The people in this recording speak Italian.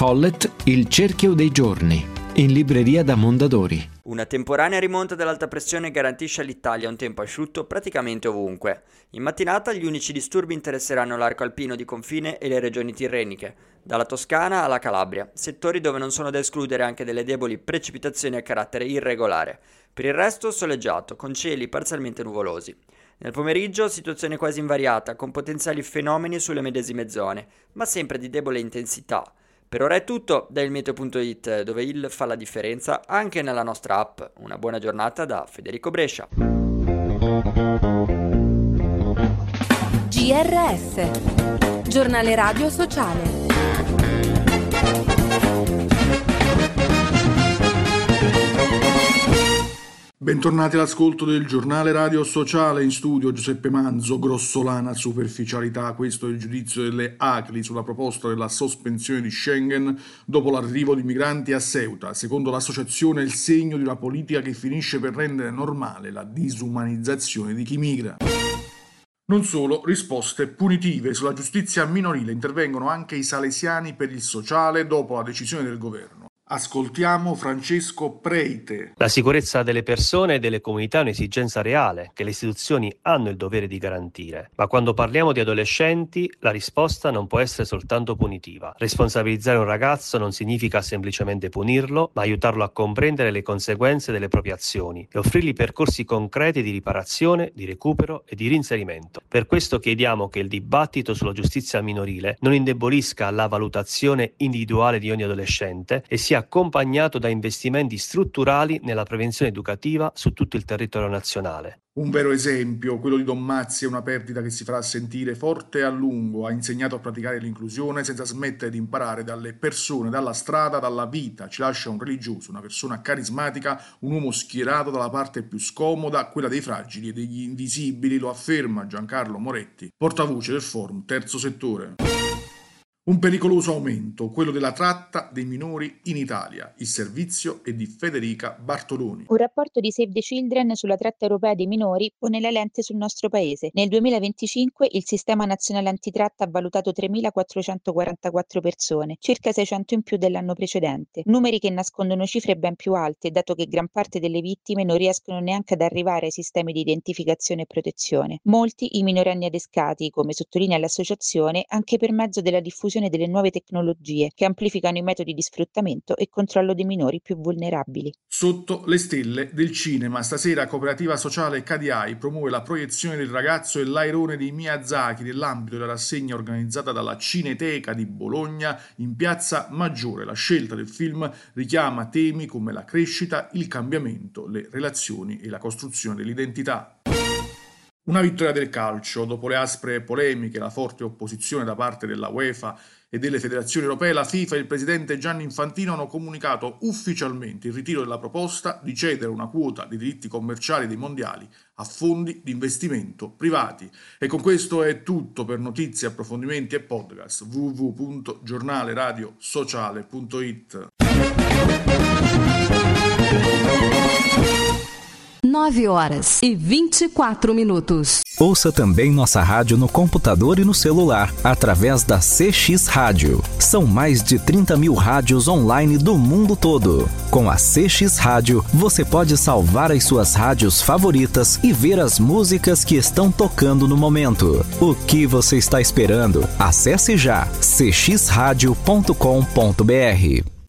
Follett, Il cerchio dei giorni, in libreria da Mondadori. Una temporanea rimonta dell'alta pressione garantisce all'Italia un tempo asciutto praticamente ovunque. In mattinata gli unici disturbi interesseranno l'arco alpino di confine e le regioni tirreniche, dalla Toscana alla Calabria, settori dove non sono da escludere anche delle deboli precipitazioni a carattere irregolare. Per il resto soleggiato, con cieli parzialmente nuvolosi. Nel pomeriggio situazione quasi invariata, con potenziali fenomeni sulle medesime zone, ma sempre di debole intensità. Per ora è tutto da ilmeteo.it, dove il fa la differenza anche nella nostra app. Una buona giornata da Federico Brescia. GRS, giornale radio sociale. Bentornati all'ascolto del giornale radio sociale. In studio Giuseppe Manzo. Grossolana superficialità, questo è il giudizio delle ACLI sulla proposta della sospensione di Schengen dopo l'arrivo di migranti a Ceuta. Secondo l'associazione è il segno di una politica che finisce per rendere normale la disumanizzazione di chi migra. Non solo, risposte punitive sulla giustizia minorile. Intervengono anche i salesiani per il sociale dopo la decisione del governo. Ascoltiamo Francesco Preite. La sicurezza delle persone e delle comunità è un'esigenza reale che le istituzioni hanno il dovere di garantire, ma quando parliamo di adolescenti la risposta non può essere soltanto punitiva. Responsabilizzare un ragazzo non significa semplicemente punirlo, ma aiutarlo a comprendere le conseguenze delle proprie azioni e offrirgli percorsi concreti di riparazione, di recupero e di reinserimento. Per questo chiediamo che il dibattito sulla giustizia minorile non indebolisca la valutazione individuale di ogni adolescente e sia accompagnato da investimenti strutturali nella prevenzione educativa su tutto il territorio nazionale. Un vero esempio, quello di Don Mazzi, è una perdita che si farà sentire forte e a lungo. Ha insegnato a praticare l'inclusione senza smettere di imparare dalle persone, dalla strada, dalla vita. Ci lascia un religioso, una persona carismatica, un uomo schierato dalla parte più scomoda, quella dei fragili e degli invisibili, lo afferma Giancarlo Moretti, portavoce del Forum Terzo Settore. Un pericoloso aumento, quello della tratta dei minori in Italia. Il servizio è di Federica Bartoloni. Un rapporto di Save the Children sulla tratta europea dei minori pone la lente sul nostro paese. Nel 2025 il Sistema Nazionale Antitratta ha valutato 3.444 persone, circa 600 in più dell'anno precedente. Numeri che nascondono cifre ben più alte, dato che gran parte delle vittime non riescono neanche ad arrivare ai sistemi di identificazione e protezione. Molti i minorenni adescati, come sottolinea l'associazione, anche per mezzo della diffusione delle nuove tecnologie che amplificano i metodi di sfruttamento e controllo dei minori più vulnerabili. Sotto le stelle del cinema, stasera Cooperativa Sociale CADIAI promuove la proiezione del Ragazzo e l'airone di Miyazaki nell'ambito della rassegna organizzata dalla Cineteca di Bologna in Piazza Maggiore. La scelta del film richiama temi come la crescita, il cambiamento, le relazioni e la costruzione dell'identità. Una vittoria del calcio. Dopo le aspre polemiche e la forte opposizione da parte della UEFA e delle federazioni europee, la FIFA e il presidente Gianni Infantino hanno comunicato ufficialmente il ritiro della proposta di cedere una quota dei diritti commerciali dei mondiali a fondi di investimento privati. E con questo è tutto. Per notizie, approfondimenti e podcast www.giornaleradiosociale.it. 9h24. Ouça também nossa rádio no computador e no celular, através da CX Rádio. São mais de 30 mil rádios online do mundo todo. Com a CX Rádio, você pode salvar as suas rádios favoritas e ver as músicas que estão tocando no momento. O que você está esperando? Acesse já cxradio.com.br.